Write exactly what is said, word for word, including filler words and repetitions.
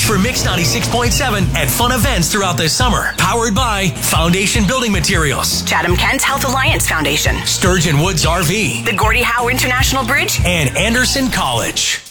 for Mix ninety-six point seven at fun events throughout the summer. Powered by Foundation Building Materials, Chatham-Kent Health Alliance Foundation, Sturgeon Woods R V, the Gordie Howe International Bridge, and Anderson College.